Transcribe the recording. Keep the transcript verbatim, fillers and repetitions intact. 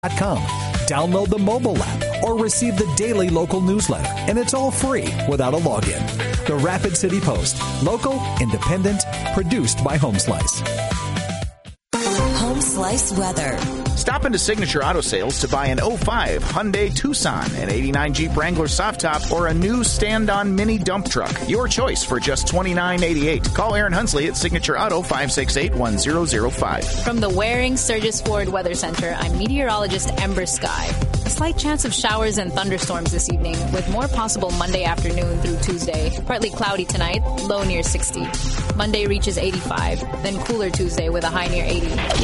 dot com. Download the mobile app or receive the daily local newsletter, and it's all free without a login. The Rapid City Post, local, independent, produced by Home Slice. Home Slice weather. Stop into Signature Auto Sales to buy an oh five Hyundai Tucson, an eighty-nine Jeep Wrangler soft top, or a new stand-on mini dump truck. Your choice for just twenty-nine eighty-eight. Call Aaron Hunsley at Signature Auto, five six eight, one zero zero five. From the Waring Sturgis Ford Weather Center, I'm meteorologist Ember Sky. A slight chance of showers and thunderstorms this evening, with more possible Monday afternoon through Tuesday. Partly cloudy tonight, low near sixty. Monday reaches eighty-five, then cooler Tuesday with a high near eighty.